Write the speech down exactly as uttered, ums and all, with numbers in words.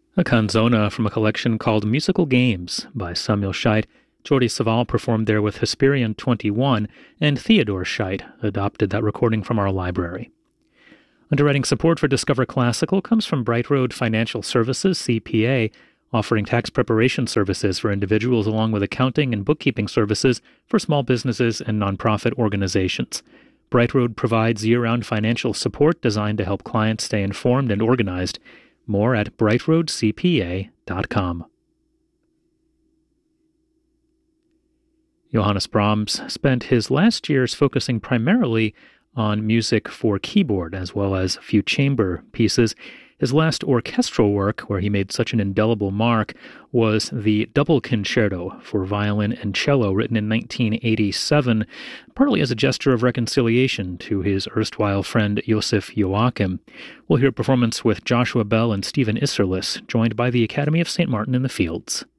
A canzona from a collection called Musical Games by Samuel Scheidt. Jordi Savall performed there with Hesperian twenty-one, and Theodore Scheidt adopted that recording from our library. Underwriting support for Discover Classical comes from Bright Road Financial Services, C P A, offering tax preparation services for individuals along with accounting and bookkeeping services for small businesses and nonprofit organizations. Bright Road provides year-round financial support designed to help clients stay informed and organized. More at bright road c p a dot com. Johannes Brahms spent his last years focusing primarily on music for keyboard as well as a few chamber pieces. His last orchestral work, where he made such an indelible mark, was the Double Concerto for violin and cello, written in nineteen eighty-seven, partly as a gesture of reconciliation to his erstwhile friend Josef Joachim. We'll hear a performance with Joshua Bell and Stephen Isserlis, joined by the Academy of Saint Martin in the Fields.